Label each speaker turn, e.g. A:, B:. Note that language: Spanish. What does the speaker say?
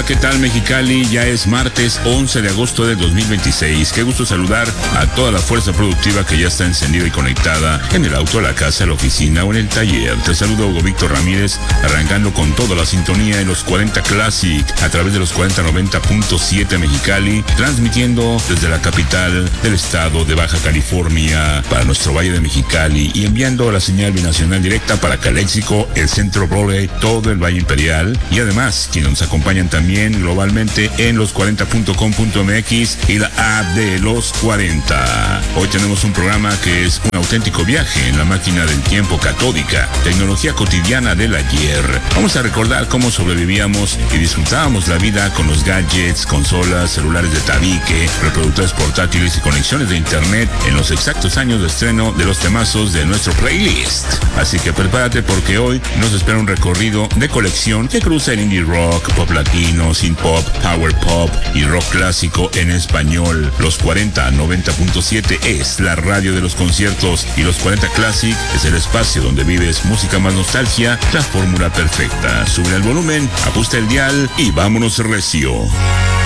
A: ¿qué tal Mexicali? Ya es martes 11 de agosto del 2026. Qué gusto saludar a toda la fuerza productiva que ya está encendida y conectada en el auto, la casa, la oficina o en el taller. Te saludo Hugo Víctor Ramírez, arrancando con toda la sintonía en los 40 Classic a través de los 4090.7 Mexicali, transmitiendo desde la capital del estado de Baja California para nuestro Valle de Mexicali y enviando la señal binacional directa para Calexico, el Centro Broadway, todo el Valle Imperial y además quienes nos acompañan también globalmente en los 40.com.mx y la app de los 40. Hoy tenemos un programa que es un auténtico viaje en la máquina del tiempo catódica, tecnología cotidiana del ayer. Vamos a recordar cómo sobrevivíamos y disfrutábamos la vida con los gadgets, consolas, celulares de tabique, reproductores portátiles y conexiones de internet en los exactos años de estreno de los temazos de nuestro playlist. Así que prepárate porque hoy nos espera un recorrido de colección que cruza el indie rock, pop latino, synth pop, power pop y rock clásico en español. Los 4090.7 es la radio de los conciertos y los 40 Classic es el espacio donde vives música más nostalgia, la fórmula perfecta. Sube el volumen, ajusta el dial y vámonos recio.